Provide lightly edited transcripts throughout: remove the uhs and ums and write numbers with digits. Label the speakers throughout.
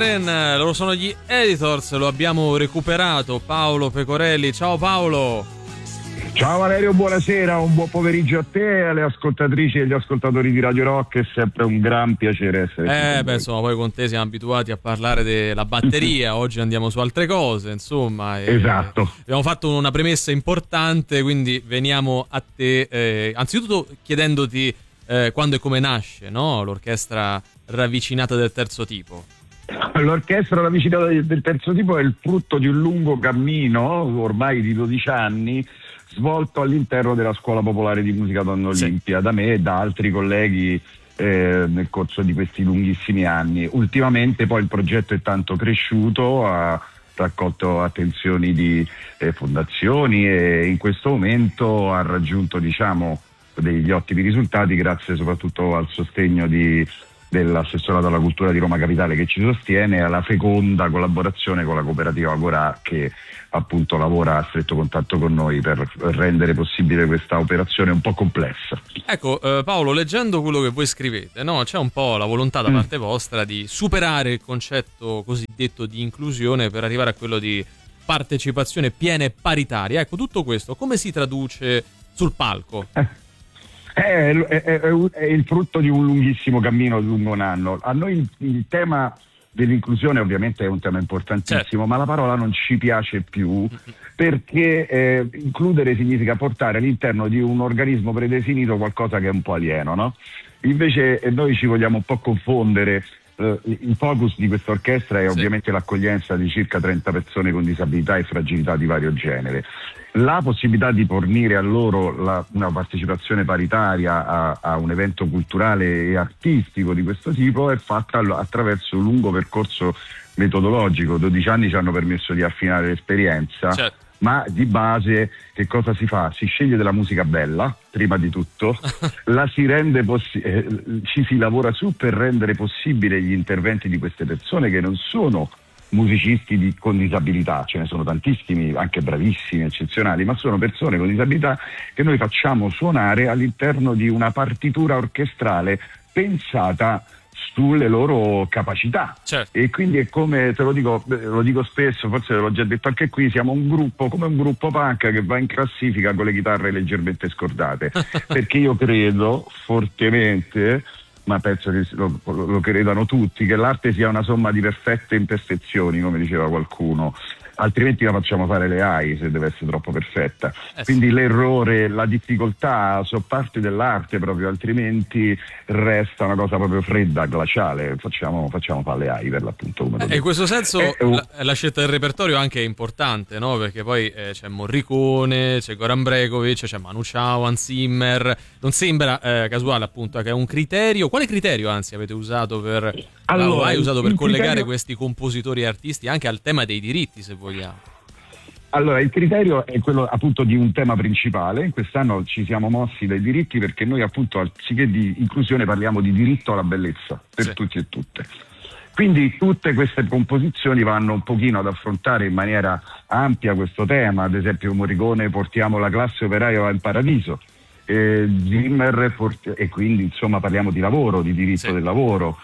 Speaker 1: Children, loro sono gli Editors, lo abbiamo recuperato, Paolo Pecorelli. Ciao Paolo.
Speaker 2: Ciao Valerio, buonasera, un buon pomeriggio a te, alle ascoltatrici e agli ascoltatori di Radio Rock, è sempre un gran piacere essere qui.
Speaker 1: Insomma, poi con te siamo abituati a parlare della batteria, oggi andiamo su altre cose, insomma.
Speaker 2: Esatto.
Speaker 1: Abbiamo fatto una premessa importante, quindi veniamo a te, anzitutto chiedendoti quando e come nasce, no? L'orchestra ravvicinata del terzo tipo.
Speaker 2: L'orchestra ravvicinata del terzo tipo è il frutto di un lungo cammino, ormai di 12 anni, svolto all'interno della Scuola Popolare di Musica Donna Olimpia, da me e da altri colleghi nel corso di questi lunghissimi anni. Ultimamente poi il progetto è tanto cresciuto, ha raccolto attenzioni di fondazioni e in questo momento ha raggiunto, diciamo, degli ottimi risultati grazie soprattutto al sostegno dell'assessorato alla cultura di Roma Capitale che ci sostiene, alla feconda collaborazione con la cooperativa Agorà che appunto lavora a stretto contatto con noi per rendere possibile questa operazione un po' complessa.
Speaker 1: Ecco Paolo, leggendo quello che voi scrivete, no, c'è un po' la volontà da parte vostra di superare il concetto cosiddetto di inclusione per arrivare a quello di partecipazione piena e paritaria. Ecco, tutto questo come si traduce sul palco?
Speaker 2: È il frutto di un lunghissimo cammino lungo un anno. A noi il tema dell'inclusione ovviamente è un tema importantissimo, certo, ma la parola non ci piace più perché includere significa portare all'interno di un organismo predefinito qualcosa che è un po' alieno, no? Invece noi ci vogliamo un po' confondere. Il focus di questa orchestra è ovviamente l'accoglienza di circa 30 persone con disabilità e fragilità di vario genere. La possibilità di fornire a loro una partecipazione paritaria a un evento culturale e artistico di questo tipo è fatta attraverso un lungo percorso metodologico. 12 anni ci hanno permesso di affinare l'esperienza, certo, ma di base che cosa si fa? Si sceglie della musica bella, prima di tutto, la si rende ci si lavora su per rendere possibile gli interventi di queste persone che non sono musicisti con disabilità, ce ne sono tantissimi, anche bravissimi, eccezionali, ma sono persone con disabilità che noi facciamo suonare all'interno di una partitura orchestrale pensata sulle loro capacità, certo, e quindi è come, te lo dico spesso, forse te l'ho già detto anche qui, siamo un gruppo, come un gruppo punk che va in classifica con le chitarre leggermente scordate, perché io credo fortemente, ma penso che lo credano tutti, che l'arte sia una somma di perfette imperfezioni, come diceva qualcuno, altrimenti la facciamo fare le AI se deve essere troppo perfetta. Quindi l'errore, la difficoltà sono parte dell'arte proprio, altrimenti resta una cosa proprio fredda, glaciale. Facciamo fare le AI per l'appunto. Come
Speaker 1: in questo senso la scelta del repertorio anche è importante, no? Perché poi c'è Morricone, c'è Goran Bregovic, c'è Manu Chao, Hans Zimmer. Non sembra casuale appunto che è un criterio. Quale criterio anzi avete usato per collegare questi compositori e artisti anche al tema dei diritti, se vogliamo?
Speaker 2: Allora, il criterio è quello appunto di un tema principale. Quest'anno ci siamo mossi dai diritti perché noi appunto anziché di inclusione parliamo di diritto alla bellezza per tutti e tutte. Quindi tutte queste composizioni vanno un pochino ad affrontare in maniera ampia questo tema. Ad esempio Morricone, portiamo la classe operaia in paradiso. Zimmer e quindi insomma parliamo di lavoro, di diritto del lavoro.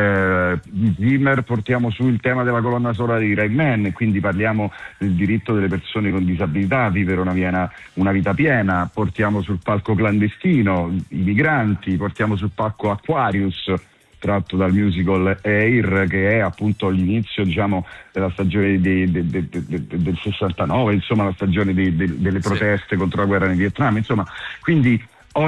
Speaker 2: Zimmer portiamo su il tema della colonna sonora di Rain Man, quindi parliamo del diritto delle persone con disabilità a vivere una vita piena. Portiamo sul palco Clandestino i migranti, portiamo sul palco Aquarius, tratto dal musical Air, che è appunto l'inizio, diciamo, della stagione del 69, insomma la stagione delle proteste contro la guerra in Vietnam, insomma, quindi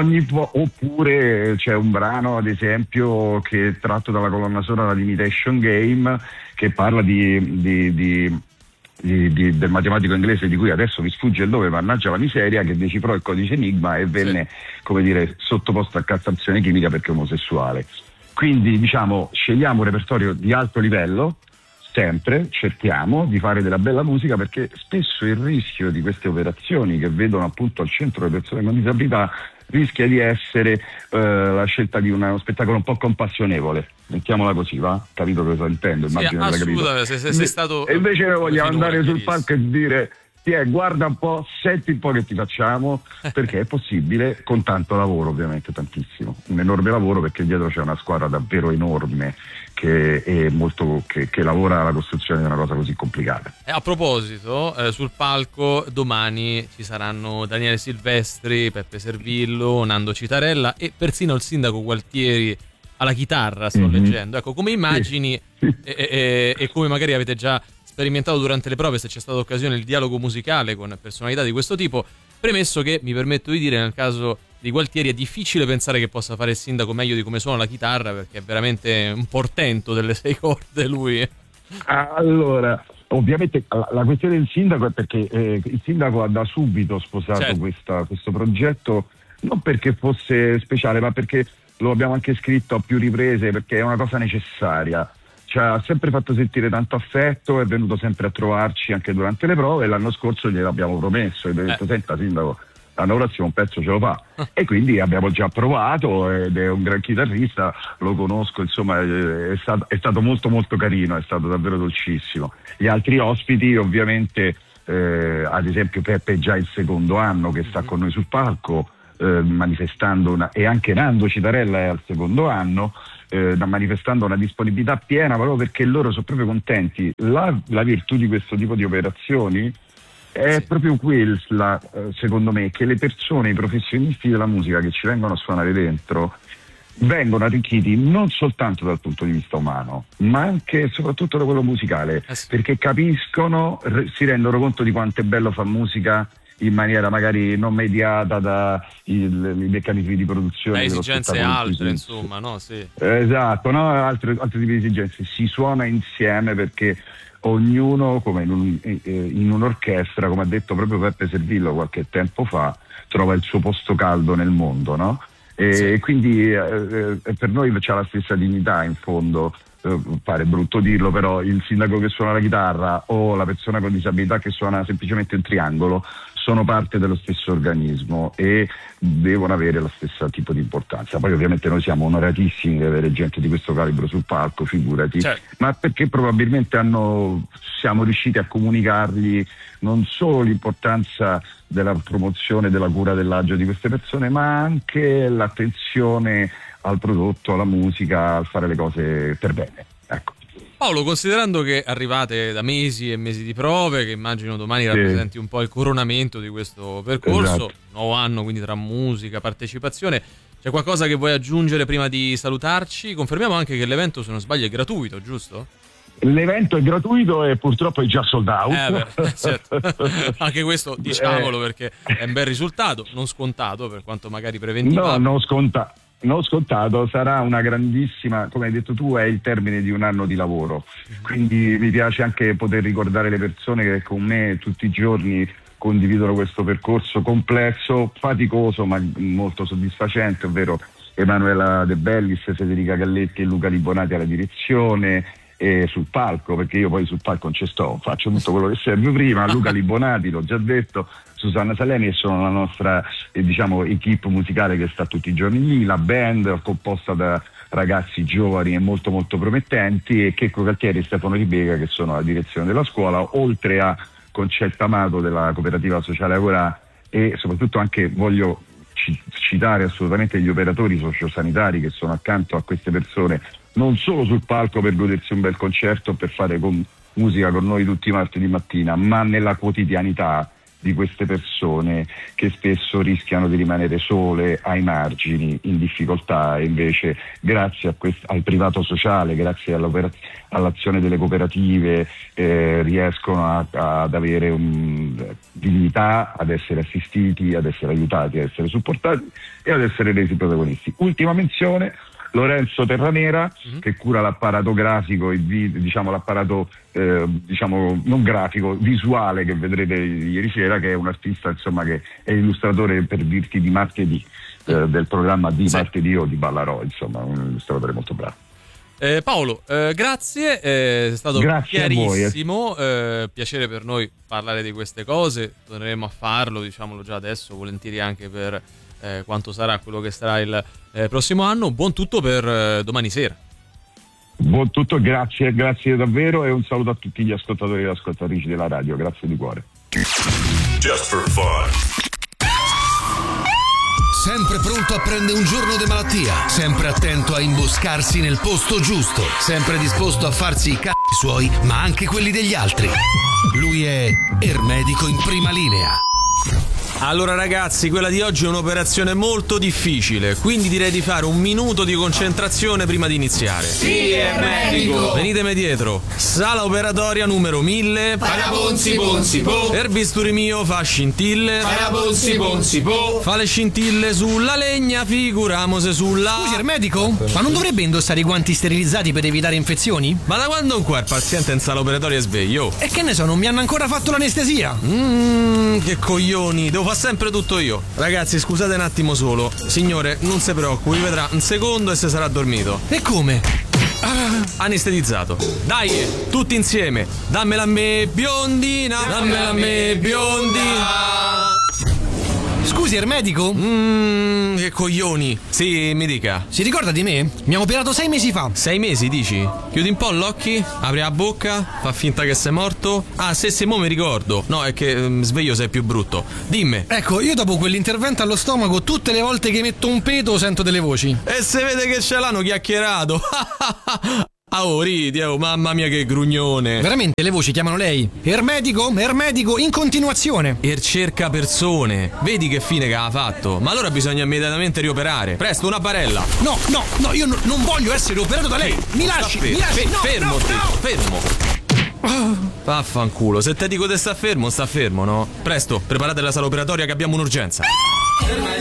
Speaker 2: oppure c'è un brano ad esempio che è tratto dalla colonna sonora di Imitation Game, che parla del matematico inglese di cui adesso mi sfugge il nome, mannaggia la miseria, che decifrò il codice Enigma e venne, come dire, sottoposto a cassazione chimica perché omosessuale. Quindi diciamo scegliamo un repertorio di alto livello, sempre cerchiamo di fare della bella musica, perché spesso il rischio di queste operazioni che vedono appunto al centro le persone con disabilità rischia di essere la scelta di uno spettacolo un po' compassionevole, mettiamola così, va? Capito cosa intendo? Immagino che capito.
Speaker 1: Sei stato
Speaker 2: e invece noi vogliamo andare sul palco e dire guarda un po', senti un po' che ti facciamo, perché è possibile, con tanto lavoro, ovviamente tantissimo, un enorme lavoro, perché dietro c'è una squadra davvero enorme che lavora alla costruzione di una cosa così complicata.
Speaker 1: A proposito, sul palco domani ci saranno Daniele Silvestri, Peppe Servillo, Nando Citarella e persino il sindaco Gualtieri alla chitarra, sto leggendo. Ecco, come immagini e come magari avete già sperimentato durante le prove, se c'è stata occasione, il dialogo musicale con personalità di questo tipo, premesso che, mi permetto di dire, nel caso di Gualtieri è difficile pensare che possa fare il sindaco meglio di come suona la chitarra, perché è veramente un portento delle 6 corde lui.
Speaker 2: Allora, ovviamente la questione del sindaco è perché il sindaco ha da subito sposato questo progetto, non perché fosse speciale, ma perché lo abbiamo anche scritto a più riprese, perché è una cosa necessaria. Cioè, ha sempre fatto sentire tanto affetto, è venuto sempre a trovarci anche durante le prove, e l'anno scorso gliel'abbiamo promesso, gli abbiamo detto: senta sindaco, l'anno prossimo un pezzo ce lo fa. E quindi abbiamo già provato, ed è un gran chitarrista, lo conosco, insomma è stato molto molto carino, è stato davvero dolcissimo. Gli altri ospiti ovviamente, ad esempio Peppe è già il secondo anno che sta con noi sul palco, manifestando e anche Nando Citarella è al secondo anno, manifestando una disponibilità piena, proprio perché loro sono proprio contenti. La virtù di questo tipo di operazioni è proprio quella, secondo me, che le persone, i professionisti della musica che ci vengono a suonare dentro, vengono arricchiti non soltanto dal punto di vista umano, ma anche e soprattutto da quello musicale, perché capiscono, si rendono conto di quanto è bello fare musica in maniera magari non mediata dai meccanismi di produzione,
Speaker 1: esigenze altre, insomma, no? Sì.
Speaker 2: Esatto, no? Altri tipi di esigenze. Si suona insieme perché ognuno, come in un'orchestra, come ha detto proprio Peppe Servillo qualche tempo fa, trova il suo posto caldo nel mondo, no? E quindi per noi c'ha la stessa dignità, in fondo. Pare brutto dirlo, però il sindaco che suona la chitarra o la persona con disabilità che suona semplicemente un triangolo sono parte dello stesso organismo e devono avere lo stesso tipo di importanza. Poi ovviamente noi siamo onoratissimi di avere gente di questo calibro sul palco, figurati, ma perché probabilmente siamo riusciti a comunicargli non solo l'importanza della promozione, della cura dell'agio di queste persone, ma anche l'attenzione al prodotto, alla musica, al fare le cose per bene. Ecco.
Speaker 1: Paolo, considerando che arrivate da mesi e mesi di prove, che immagino domani rappresenti un po' il coronamento di questo percorso, nuovo anno quindi tra musica, partecipazione, c'è qualcosa che vuoi aggiungere prima di salutarci? Confermiamo anche che l'evento, se non sbaglio, è gratuito, giusto?
Speaker 2: L'evento è gratuito e purtroppo è già sold out.
Speaker 1: Certo. Anche questo diciamolo perché è un bel risultato, non scontato per quanto magari preventivo.
Speaker 2: No, non scontato, sarà una grandissima, come hai detto tu, è il termine di un anno di lavoro, quindi mi piace anche poter ricordare le persone che con me tutti i giorni condividono questo percorso complesso, faticoso ma molto soddisfacente, ovvero Emanuela De Bellis, Federica Galletti e Luca Libonati alla direzione e sul palco, perché io poi sul palco non ci sto, faccio tutto quello che serve prima, Luca Libonati, l'ho già detto, Susanna Salemi, e sono la nostra equipe musicale che sta tutti i giorni lì, la band composta da ragazzi giovani e molto molto promettenti, e Checco Galtieri e Stefano Ribega che sono alla direzione della scuola, oltre a Concetta Amato della cooperativa sociale Agorà, e soprattutto anche voglio citare assolutamente gli operatori sociosanitari che sono accanto a queste persone, non solo sul palco per godersi un bel concerto, per fare musica con noi tutti i martedì mattina, ma nella quotidianità di queste persone che spesso rischiano di rimanere sole, ai margini, in difficoltà, e invece grazie al privato sociale, grazie all'azione delle cooperative riescono ad avere dignità, ad essere assistiti, ad essere aiutati, ad essere supportati e ad essere resi protagonisti. Ultima menzione: Lorenzo Terranera, che cura l'apparato grafico e l'apparato non grafico, visuale, che vedrete ieri sera, che è un artista, insomma, che è illustratore, per dirti, di martedì, del programma di martedì o di Ballarò, insomma, un illustratore molto bravo.
Speaker 1: Paolo, grazie, è stato chiarissimo, piacere per noi parlare di queste cose, torneremo a farlo, diciamolo già adesso, volentieri anche per quanto sarà quello che sarà il prossimo anno. Buon tutto per domani sera.
Speaker 2: Buon tutto, grazie davvero, e un saluto a tutti gli ascoltatori e ascoltatrici della radio, grazie di cuore.
Speaker 3: Just for fun. sempre pronto a prendere un giorno di malattia, sempre attento a imboscarsi nel posto giusto, sempre disposto a farsi i cazzi suoi, ma anche quelli degli altri. Lui è Ermedico in prima linea.
Speaker 1: Allora ragazzi, quella di oggi è un'operazione molto difficile, quindi direi di fare un minuto di concentrazione prima di iniziare.
Speaker 4: Sì, Ermedico!
Speaker 1: Venitemi dietro. Sala operatoria numero 1000.
Speaker 4: Parabonzi bonzi po.
Speaker 1: Il bisturi mio fa scintille.
Speaker 4: Parabonzi bonzi po.
Speaker 1: Fa le scintille sulla legna, figuramose sulla...
Speaker 5: Scusi, Ermedico? Ma non dovrebbe indossare i guanti sterilizzati per evitare infezioni?
Speaker 1: Ma da quando qua il paziente in sala operatoria è sveglio?
Speaker 5: E che ne so, non mi hanno ancora fatto l'anestesia.
Speaker 1: Che coglioni, devo fare sempre tutto io. Ragazzi, scusate un attimo solo. Signore, non si preoccupi, vedrà un secondo e se sarà dormito.
Speaker 5: E come?
Speaker 1: Anestetizzato. Dai, tutti insieme. Dammela a me, biondina. Dammela a me, biondina.
Speaker 5: Scusi, Ermedico?
Speaker 1: Che coglioni. Sì, mi dica.
Speaker 5: Si ricorda di me? Mi ha operato 6 mesi fa.
Speaker 1: 6 mesi, dici? Chiudi un po' gli occhi, apri la bocca, fa finta che sei morto. Ah, se mo mi ricordo. No, è che sveglio sei più brutto. Dimmi.
Speaker 5: Ecco, io dopo quell'intervento allo stomaco, tutte le volte che metto un peto sento delle voci.
Speaker 1: E se vede che ce l'hanno chiacchierato. Ah, oh, ridi, oh, mamma mia che grugnone.
Speaker 5: Veramente le voci chiamano lei? Ermedico, Ermedico, in continuazione.
Speaker 1: Cerca persone. Vedi che fine che ha fatto. Ma allora bisogna immediatamente rioperare. Presto, una barella.
Speaker 5: No, io non voglio essere operato da lei. Mi lasci, mi lasci. No,
Speaker 1: fermo,
Speaker 5: no.
Speaker 1: fermo. Vaffanculo, se te dico te sta fermo, no? Presto, preparate la sala operatoria che abbiamo un'urgenza.